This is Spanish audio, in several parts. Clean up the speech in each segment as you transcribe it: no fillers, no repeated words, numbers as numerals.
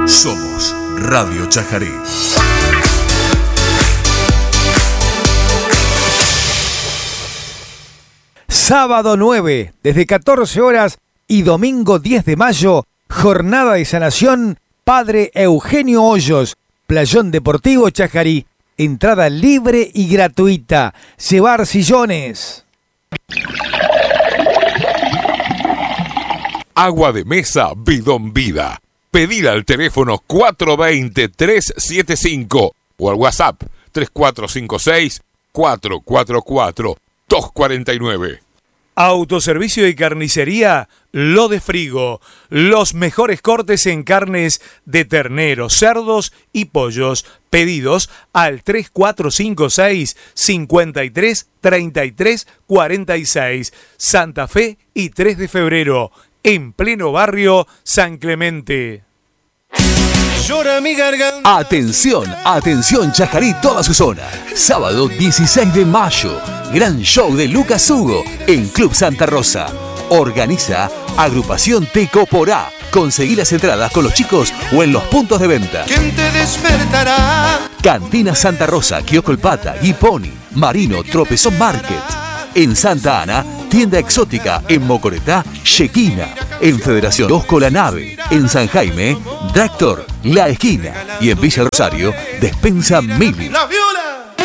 Somos Radio Chajarí. Sábado 9, desde 14 horas y domingo 10 de mayo, jornada de sanación Padre Eugenio Hoyos, Playón Deportivo Chajarí. Entrada libre y gratuita. Llevar sillones. Agua de mesa Bidón Vida. Pedir al teléfono 420-375 o al WhatsApp 3456-444-249. Autoservicio y carnicería Lo de Frigo. Los mejores cortes en carnes de ternero, cerdos y pollos. Pedidos al 3456 53 33 46. Santa Fe y 3 de febrero. En pleno barrio San Clemente. Atención, atención Chajarí, toda su zona. Sábado 16 de mayo, gran show de Lucas Hugo en Club Santa Rosa. Organiza Agrupación Teco Porá. Conseguí las entradas con los chicos o en los puntos de venta. ¿Quién te despertará? Cantina Santa Rosa, Kiosco El Pata, Guiponi, Marino, Tropezón Market. En Santa Ana, Tienda Exótica. En Mocoretá, Shequina. En Federación Osco La Nave. En San Jaime, Tractor, La Esquina. Y en Villa Rosario, Despensa Mili. ¡La viola!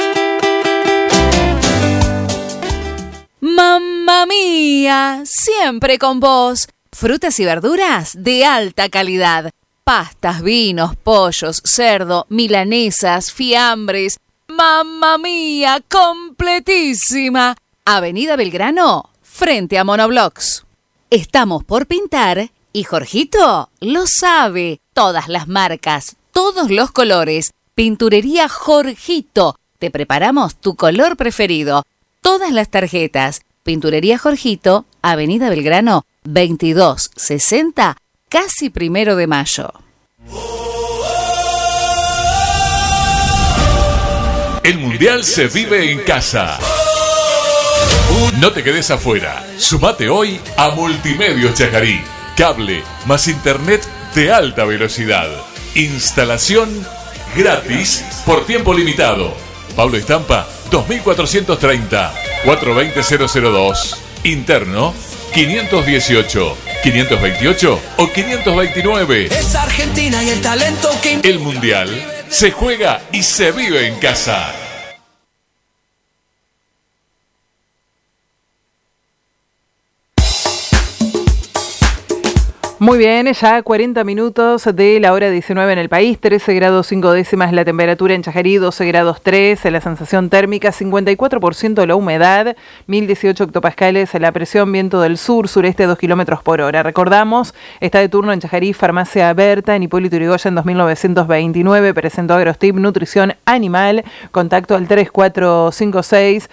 ¡Mamma mía! Siempre con vos. Frutas y verduras de alta calidad. Pastas, vinos, pollos, cerdo, milanesas, fiambres. ¡Mamma mía! ¡Completísima! Avenida Belgrano, frente a Monoblocks. Estamos por pintar y Jorgito lo sabe. Todas las marcas, todos los colores. Pinturería Jorgito. Te preparamos tu color preferido. Todas las tarjetas. Pinturería Jorgito, Avenida Belgrano, 2260, casi 1 de mayo. El Mundial se vive en casa. No te quedes afuera. Sumate hoy a Multimedios Chajarí. Cable más internet de alta velocidad. Instalación gratis por tiempo limitado. Pablo Estampa 2430 420-002. Interno 518, 528 o 529. Es Argentina y el talento que... El Mundial se juega y se vive en casa. Muy bien, ya 40 minutos de la hora 19 en el país, 13 grados 5 décimas la temperatura en Chajarí, 12 grados 3, la sensación térmica, 54% la humedad, 1018 hectopascales la presión, viento del sur, sureste 2 kilómetros por hora. Recordamos, está de turno en Chajarí Farmacia Berta, en Hipólito Yrigoyen 2929, presentó Agrostip Nutrición Animal, contacto al 3456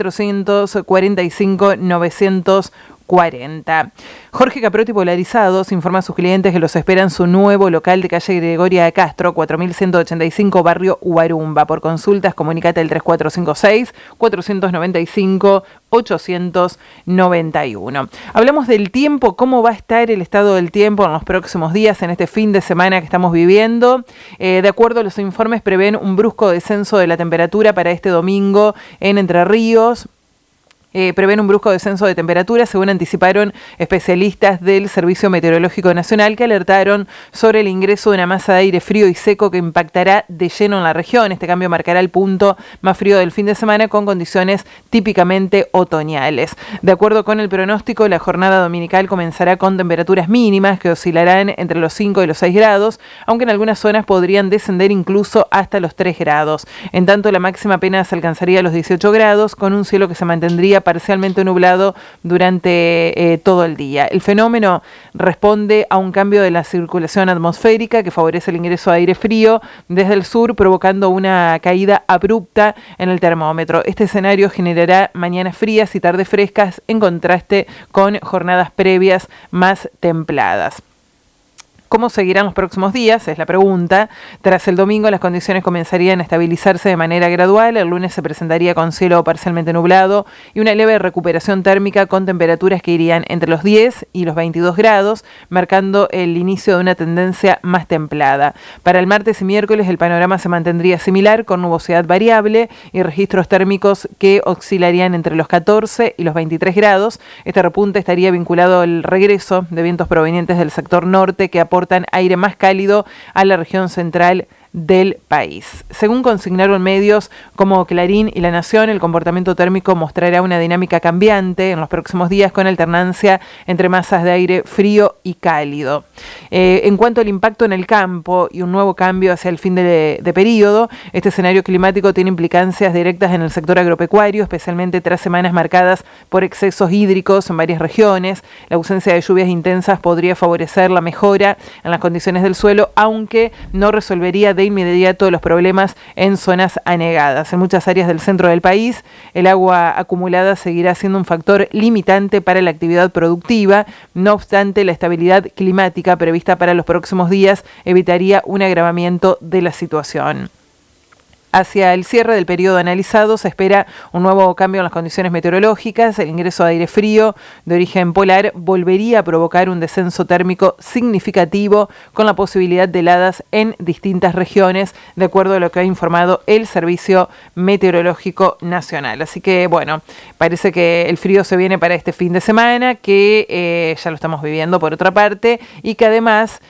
445 940. Jorge Caprotti Polarizados informa a sus clientes que los espera en su nuevo local de calle Gregoria de Castro, 4185, barrio Huarumba. Por consultas, comunicate al 3456-495-891. Hablamos del tiempo, cómo va a estar el estado del tiempo en los próximos días, en este fin de semana que estamos viviendo. De acuerdo a los informes, prevén un brusco descenso de la temperatura para este domingo en Entre Ríos. Prevén un brusco descenso de temperatura, según anticiparon especialistas del Servicio Meteorológico Nacional, que alertaron sobre el ingreso de una masa de aire frío y seco que impactará de lleno en la región. Este cambio marcará el punto más frío del fin de semana, con condiciones típicamente otoñales. De acuerdo con el pronóstico, la jornada dominical comenzará con temperaturas mínimas que oscilarán entre los 5 y los 6 grados, aunque en algunas zonas podrían descender incluso hasta los 3 grados. En tanto, la máxima apenas alcanzaría los 18 grados, con un cielo que se mantendría parcialmente nublado durante todo el día. El fenómeno responde a un cambio de la circulación atmosférica que favorece el ingreso de aire frío desde el sur, provocando una caída abrupta en el termómetro. Este escenario generará mañanas frías y tardes frescas, en contraste con jornadas previas más templadas. ¿Cómo seguirán los próximos días? Es la pregunta. Tras el domingo las condiciones comenzarían a estabilizarse de manera gradual. El lunes se presentaría con cielo parcialmente nublado y una leve recuperación térmica con temperaturas que irían entre los 10 y los 22 grados, marcando el inicio de una tendencia más templada. Para el martes y miércoles el panorama se mantendría similar, con nubosidad variable y registros térmicos que oscilarían entre los 14 y los 23 grados. Este repunte estaría vinculado al regreso de vientos provenientes del sector norte que aportan aire más cálido a la región central del país. Según consignaron medios como Clarín y La Nación, el comportamiento térmico mostrará una dinámica cambiante en los próximos días con alternancia entre masas de aire frío y cálido. En cuanto al impacto en el campo y un nuevo cambio hacia el fin de periodo, este escenario climático tiene implicancias directas en el sector agropecuario, especialmente tras semanas marcadas por excesos hídricos en varias regiones. La ausencia de lluvias intensas podría favorecer la mejora en las condiciones del suelo, aunque no resolvería de inmediato los problemas en zonas anegadas. En muchas áreas del centro del país, el agua acumulada seguirá siendo un factor limitante para la actividad productiva. No obstante, la estabilidad climática prevista para los próximos días evitaría un agravamiento de la situación. Hacia el cierre del periodo analizado se espera un nuevo cambio en las condiciones meteorológicas. El ingreso de aire frío de origen polar volvería a provocar un descenso térmico significativo con la posibilidad de heladas en distintas regiones, de acuerdo a lo que ha informado el Servicio Meteorológico Nacional. Así que, bueno, parece que el frío se viene para este fin de semana, que ya lo estamos viviendo por otra parte, y que además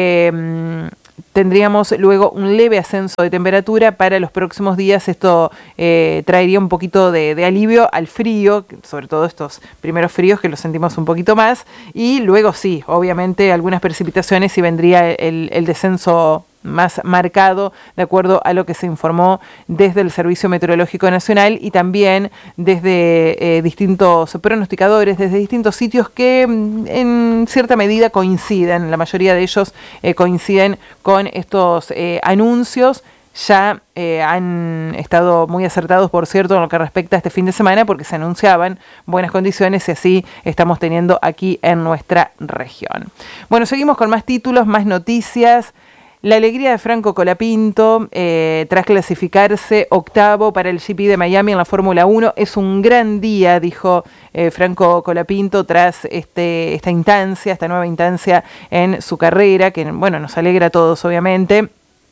tendríamos luego un leve ascenso de temperatura para los próximos días. Esto traería un poquito de alivio al frío, sobre todo estos primeros fríos que los sentimos un poquito más, y luego sí, obviamente algunas precipitaciones y vendría el descenso más marcado, de acuerdo a lo que se informó desde el Servicio Meteorológico Nacional y también desde distintos pronosticadores, desde distintos sitios que en cierta medida coinciden, la mayoría de ellos coinciden con estos anuncios. Ya han estado muy acertados, por cierto, en lo que respecta a este fin de semana, porque se anunciaban buenas condiciones y así estamos teniendo aquí en nuestra región. Bueno, seguimos con más títulos, más noticias. La alegría de Franco Colapinto, tras clasificarse octavo para el GP de Miami en la Fórmula 1, es un gran día, dijo Franco Colapinto, tras esta nueva instancia en su carrera, que bueno, nos alegra a todos, obviamente.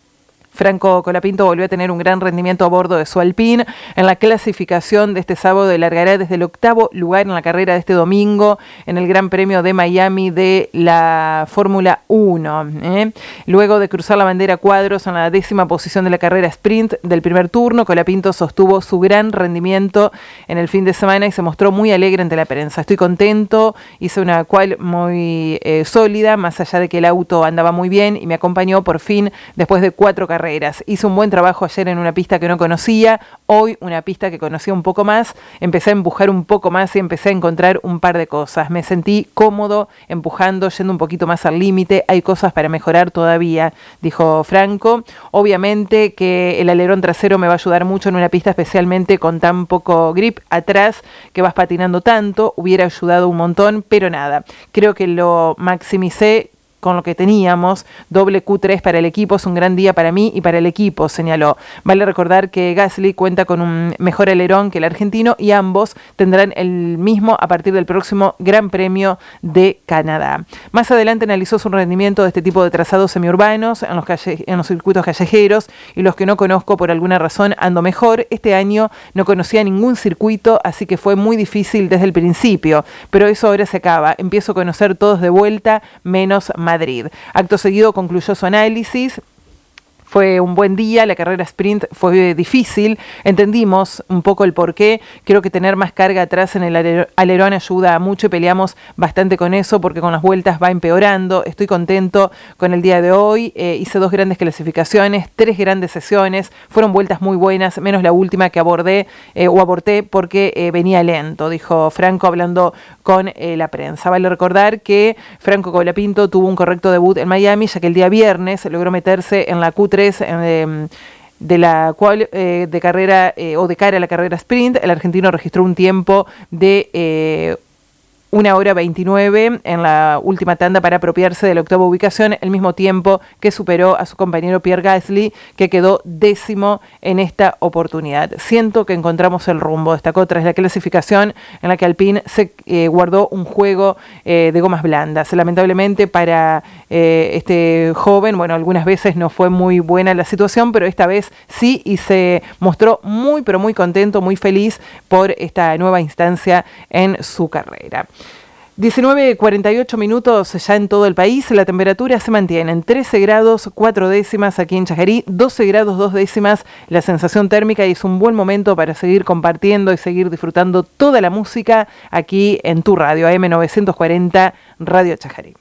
Franco Colapinto volvió a tener un gran rendimiento a bordo de su Alpine. En la clasificación de este sábado largará desde el octavo lugar en la carrera de este domingo en el Gran Premio de Miami de la Fórmula 1. Luego de cruzar la bandera cuadros en la 10ª posición de la carrera sprint del primer turno, Colapinto sostuvo su gran rendimiento en el fin de semana y se mostró muy alegre ante la prensa. Estoy contento, hice una qual muy sólida, más allá de que el auto andaba muy bien y me acompañó por fin después de 4 carreras. Hice un buen trabajo ayer en una pista que no conocía, hoy una pista que conocía un poco más, empecé a empujar un poco más y empecé a encontrar un par de cosas. Me sentí cómodo empujando, yendo un poquito más al límite, hay cosas para mejorar todavía, dijo Franco. Obviamente que el alerón trasero me va a ayudar mucho en una pista, especialmente con tan poco grip atrás, que vas patinando tanto, hubiera ayudado un montón, pero nada, creo que lo maximicé con lo que teníamos. Doble Q3 para el equipo es un gran día para mí y para el equipo, señaló. Vale recordar que Gasly cuenta con un mejor alerón que el argentino y ambos tendrán el mismo a partir del próximo Gran Premio de Canadá. Más adelante analizó su rendimiento de este tipo de trazados semiurbanos en los circuitos callejeros y los que no conozco por alguna razón ando mejor. Este año no conocía ningún circuito, así que fue muy difícil desde el principio, pero eso ahora se acaba. Empiezo a conocer todos de vuelta, menos Madrid. Acto seguido concluyó su análisis. Fue un buen día, la carrera sprint fue difícil, entendimos un poco el porqué, creo que tener más carga atrás en el alerón ayuda mucho y peleamos bastante con eso porque con las vueltas va empeorando. Estoy contento con el día de hoy, hice 2 grandes clasificaciones, 3 grandes sesiones, fueron vueltas muy buenas, menos la última que aborté porque venía lento, dijo Franco hablando con la prensa. Vale recordar que Franco Colapinto tuvo un correcto debut en Miami, ya que el día viernes logró meterse en la Q3 de la cual de carrera o de cara a la carrera sprint. El argentino registró un tiempo de 1 hora 29 en la última tanda para apropiarse de la octava ubicación, el mismo tiempo que superó a su compañero Pierre Gasly, que quedó 10º en esta oportunidad. Siento que encontramos el rumbo, destacó tras la clasificación en la que Alpine se guardó un juego de gomas blandas. Lamentablemente para este joven, bueno, algunas veces no fue muy buena la situación, pero esta vez sí, y se mostró muy, pero muy contento, muy feliz por esta nueva instancia en su carrera. 19:48 minutos ya en todo el país. La temperatura se mantiene en 13 grados 4 décimas aquí en Chajarí, 12 grados 2 décimas la sensación térmica, y es un buen momento para seguir compartiendo y seguir disfrutando toda la música aquí en tu radio, AM 940 Radio Chajarí.